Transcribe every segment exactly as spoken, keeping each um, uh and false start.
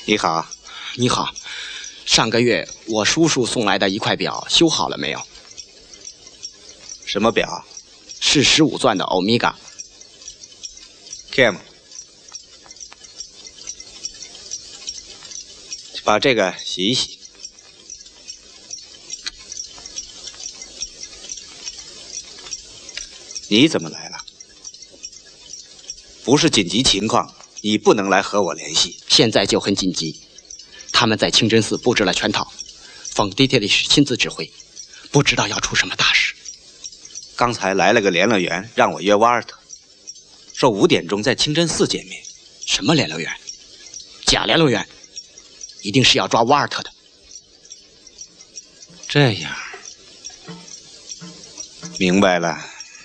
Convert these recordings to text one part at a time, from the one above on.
你好， 你好。上个月我叔叔送来的一块表修好了没有？ 什么表？ 是十五钻的欧米伽。 Kim， 把这个洗一洗。你怎么来了？不是紧急情况，你不能来和我联系。 现在就很紧急，他们在清真寺布置了圈套，冯迪特里什亲自指挥，不知道要出什么大事。 刚才来了个联络员，让我约瓦尔特，说五点钟在清真寺见面。 什么联络员？假联络员，一定是要抓瓦尔特的。 这样，明白了。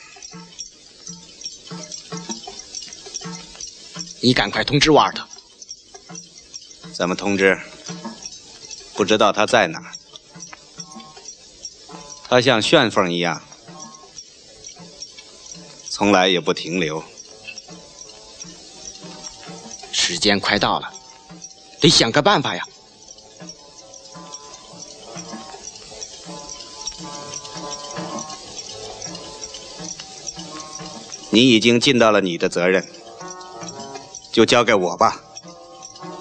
你赶快通知瓦尔特。 怎么通知？不知道他在哪儿。他像旋风一样，从来也不停留。 时间快到了，得想个办法呀。 你已经尽到了你的责任，就交给我吧。